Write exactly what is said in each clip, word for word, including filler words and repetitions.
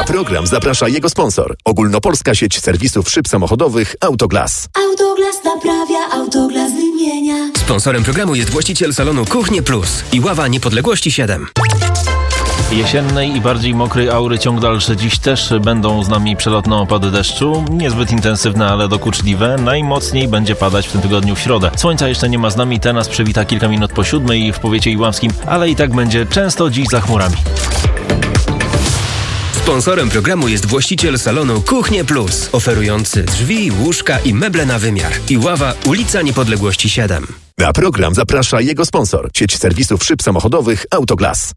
program zaprasza jego sponsor. Ogólnopolska sieć serwisów szyb samochodowych Autoglas. Autoglas naprawia, Autoglas wymienia. Sponsorem programu jest właściciel salonu Kuchnie Plus i Ława Niepodległości siedem. Jesiennej i bardziej mokrej aury ciąg dalszy. Dziś też będą z nami przelotne opady deszczu. Niezbyt intensywne, ale dokuczliwe. Najmocniej będzie padać w tym tygodniu w środę. Słońca jeszcze nie ma z nami, te nas przywita kilka minut po siódmej w powiecie iławskim, ale i tak będzie często dziś za chmurami. Sponsorem programu jest właściciel salonu Kuchnie Plus, oferujący drzwi, łóżka i meble na wymiar. Iława, ulica Niepodległości siedem. Na program zaprasza jego sponsor. Sieć serwisów szyb samochodowych Autoglas.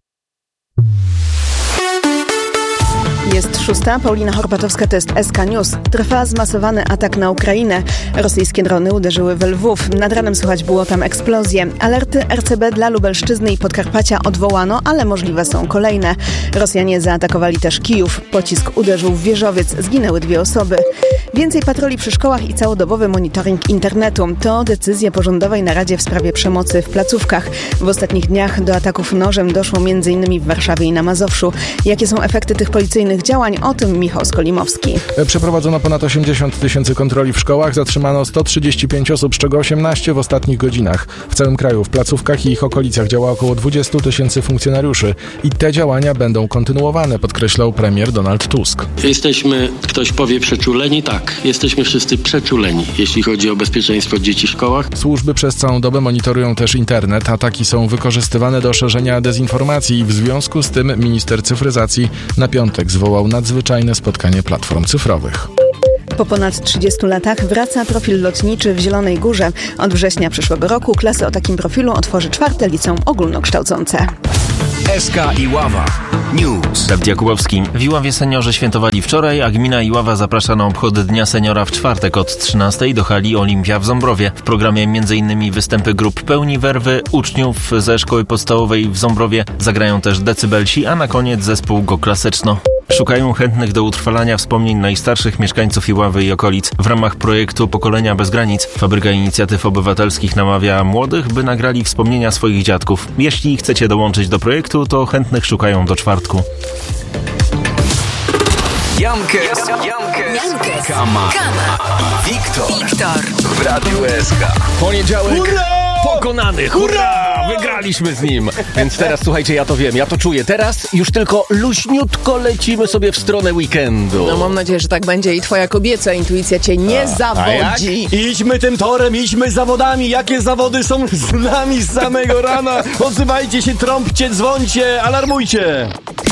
Jest szósta, Paulina Horbatowska, to jest S K News. Trwa zmasowany atak na Ukrainę. Rosyjskie drony uderzyły w Lwów. Nad ranem słychać było tam eksplozje. Alerty R C B dla Lubelszczyzny i Podkarpacia odwołano, ale możliwe są kolejne. Rosjanie zaatakowali też Kijów. Pocisk uderzył w wieżowiec. Zginęły dwie osoby. Więcej patroli przy szkołach i całodobowy monitoring internetu. To decyzja po rządowej naradzie w sprawie przemocy w placówkach. W ostatnich dniach do ataków nożem doszło między innymi w Warszawie i na Mazowszu. Jakie są efekty tych policyjnych działań? O tym Michał Skolimowski. Przeprowadzono ponad osiemdziesiąt tysięcy kontroli w szkołach, zatrzymano sto trzydzieści pięć osób, z czego osiemnaście w ostatnich godzinach. W całym kraju w placówkach i ich okolicach działa około dwadzieścia tysięcy funkcjonariuszy i te działania będą kontynuowane, podkreślał premier Donald Tusk. Jesteśmy, ktoś powie, przeczuleni? Tak, jesteśmy wszyscy przeczuleni, jeśli chodzi o bezpieczeństwo dzieci w szkołach. Służby przez całą dobę monitorują też internet. Ataki są wykorzystywane do szerzenia dezinformacji i w związku z tym minister cyfryzacji na piątek zwołał nadzwyczajne spotkanie platform cyfrowych. Po ponad trzydziestu latach wraca profil lotniczy w Zielonej Górze. Od września przyszłego roku klasy o takim profilu otworzy czwarte liceum ogólnokształcące. S K Iława News. Dawid Jakubowski. W Iławie seniorzy świętowali wczoraj, a gmina Iława zaprasza na obchody Dnia Seniora w czwartek od trzynastej do hali Olimpia w Ząbrowie. W programie m.in. występy grup Pełni Werwy, uczniów ze szkoły podstawowej w Ząbrowie. Zagrają też decybelsi, a na koniec zespół Go Klasyczno. Szukają chętnych do utrwalania wspomnień najstarszych mieszkańców Iławy i okolic. W ramach projektu Pokolenia bez granic Fabryka Inicjatyw Obywatelskich namawia młodych, by nagrali wspomnienia swoich dziadków. Jeśli chcecie dołączyć do projektu, to chętnych szukają do czwartku. Jankes, Jankes, Jankes, Kama, Kama i Wiktor, Wiktor w Radiu S K. Poniedziałek Hurra! pokonany, hurra! Wygraliśmy z nim. Więc teraz słuchajcie, ja to wiem, ja to czuję. Teraz już tylko luźniutko lecimy sobie w stronę weekendu. No mam nadzieję, że tak będzie i twoja kobieca intuicja cię nie a, zawodzi. A idźmy tym torem, idźmy zawodami. Jakie zawody są z nami z samego rana? Odzywajcie się, trąbcie, dzwońcie, alarmujcie.